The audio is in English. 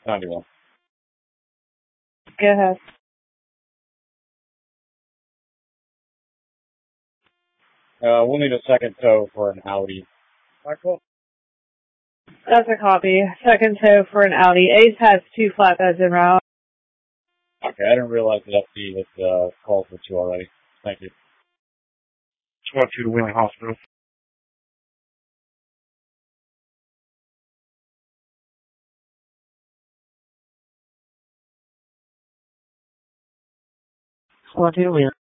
91. Go ahead. We'll need a second tow for an Audi. Michael? That's a copy. Second tow for an Audi. Ace has 2 flatbeds en route. Okay, I didn't realize that FD had called for 2 already. Thank you. 2 to Wheeling Hospital. Squad 2 to Wheeling.